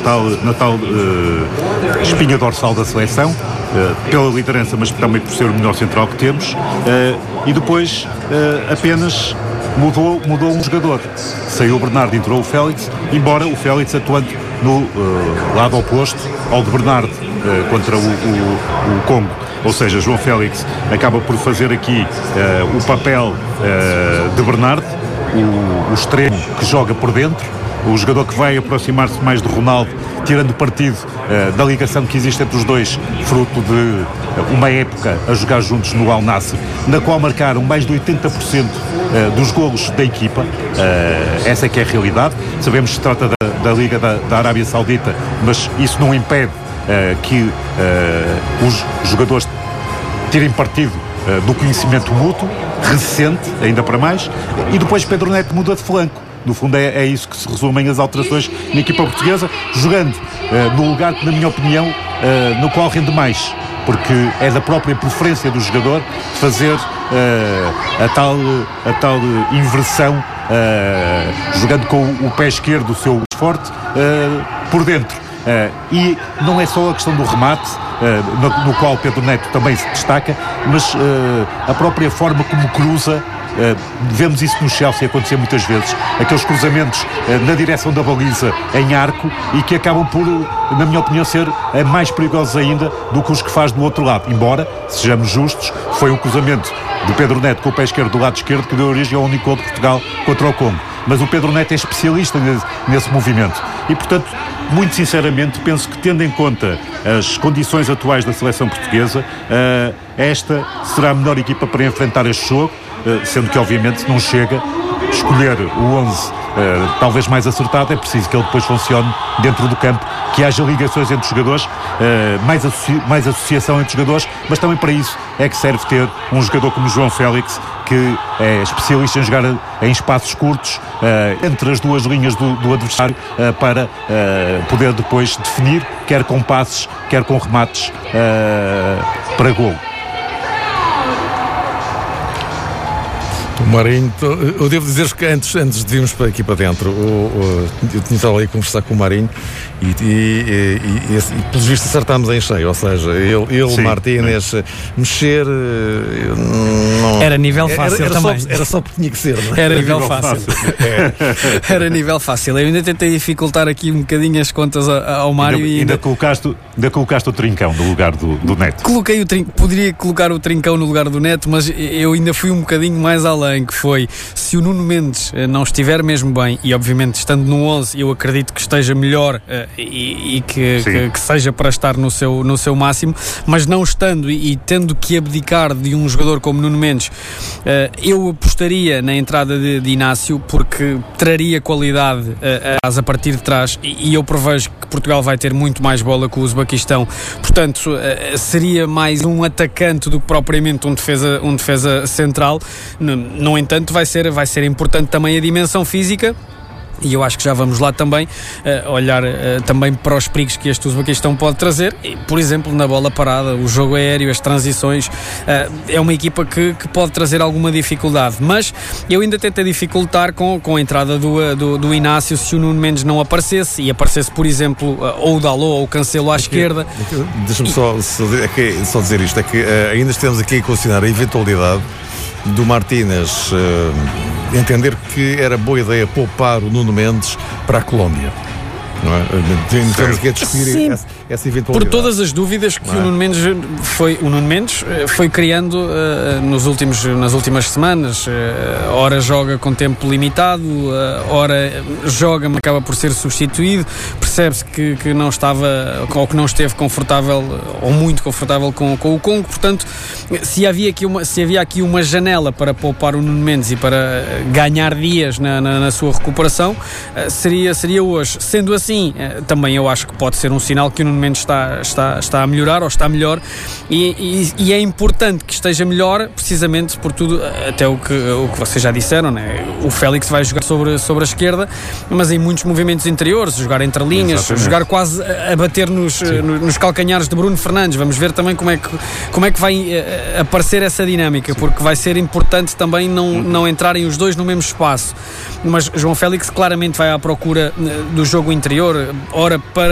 tal espinha dorsal da seleção, pela liderança, mas também por ser o melhor central que temos, e depois apenas mudou um jogador. Saiu o Bernardo, entrou o Félix, embora o Félix atuando no lado oposto ao de Bernardo contra o Congo. Ou seja, João Félix acaba por fazer aqui o papel de Bernardo, o extremo que joga por dentro, o jogador que vai aproximar-se mais de Ronaldo, tirando partido da ligação que existe entre os dois, fruto de uma época a jogar juntos no Al Nassr, na qual marcaram mais de 80% dos golos da equipa. Essa é que é a realidade. Sabemos que se trata da Liga da Arábia Saudita, mas isso não impede que os jogadores tirem partido do conhecimento mútuo, recente, ainda para mais, e depois Pedro Neto muda de flanco. No fundo é isso que se resumem as alterações na equipa portuguesa, jogando no lugar que, na minha opinião, no qual rende mais, porque é da própria preferência do jogador fazer a tal inversão, jogando com o pé esquerdo, o seu forte, por dentro. E não é só a questão do remate, no qual Pedro Neto também se destaca, mas a própria forma como cruza. Vemos isso no Chelsea acontecer muitas vezes, aqueles cruzamentos na direção da baliza em arco, e que acabam por, na minha opinião, ser mais perigosos ainda do que os que faz do outro lado, embora, sejamos justos, foi um cruzamento de Pedro Neto com o pé esquerdo do lado esquerdo que deu origem ao único gol de Portugal contra o Congo. Mas o Pedro Neto é especialista nesse movimento e, portanto, muito sinceramente, penso que, tendo em conta as condições atuais da seleção portuguesa, esta será a melhor equipa para enfrentar este jogo, sendo que, obviamente, não chega escolher o 11 talvez mais acertado. É preciso que ele depois funcione dentro do campo, que haja ligações entre os jogadores, mais associação entre os jogadores, mas também para isso é que serve ter um jogador como João Félix, que é especialista em jogar em espaços curtos, entre as duas linhas do adversário, para poder depois definir, quer com passes, quer com remates para golo. O Marinho, eu devo dizer que antes de irmos para aqui para dentro, eu tinha estado ali a conversar com o Marinho e pelos vistos acertámos em cheio, ou seja, ele Martínez, mexer não, era nível fácil também. Era só porque tinha que ser, não é? Era nível fácil. Era nível fácil. Eu ainda tentei dificultar aqui um bocadinho as contas ao Mário e ainda colocaste o Trincão no lugar do Neto. Poderia colocar o Trincão no lugar do Neto, mas eu ainda fui um bocadinho mais além, que foi, se o Nuno Mendes não estiver mesmo bem, e obviamente estando no 11 eu acredito que esteja melhor e que seja para estar no seu máximo, mas não estando e tendo que abdicar de um jogador como Nuno Mendes, eu apostaria na entrada de Inácio, porque traria qualidade a partir de trás, e eu prevejo que Portugal vai ter muito mais bola com o Uzbequistão, portanto seria mais um atacante do que propriamente um defesa central. No entanto, vai ser importante também a dimensão física, e eu acho que já vamos lá também olhar também para os perigos que este Uzbequistão pode trazer, por exemplo, na bola parada, o jogo aéreo, as transições. É uma equipa que pode trazer alguma dificuldade, mas eu ainda tentei dificultar com a entrada do Inácio, se o Nuno Mendes não aparecesse, e aparecesse, por exemplo, ou o Dalot ou o Cancelo à esquerda. Deixa-me só dizer isto, é que ainda estamos aqui a considerar a eventualidade do Martínez entender que era boa ideia poupar o Nuno Mendes para a Colômbia, não é? Temos que discutir essa eventualidade. Por todas as dúvidas que o Nuno Mendes foi criando nas últimas semanas. Ora joga com tempo limitado, ora joga, mas acaba por ser substituído. Percebe-se que não estava, ou que não esteve confortável, ou muito confortável com o Congo. Portanto, se havia aqui uma janela para poupar o Nuno Mendes e para ganhar dias na sua recuperação, seria hoje. Sendo assim, também eu acho que pode ser um sinal que o Nuno Mendes está a melhorar, ou está melhor, e é importante que esteja melhor, precisamente por tudo, até o que vocês já disseram, né? O Félix vai jogar sobre a esquerda, mas em muitos movimentos interiores, jogar entre linhas, exatamente, jogar quase a bater nos calcanhares de Bruno Fernandes. Vamos ver também como é que vai aparecer essa dinâmica, porque vai ser importante também não entrarem os dois no mesmo espaço. Mas João Félix claramente vai à procura do jogo interior, ora para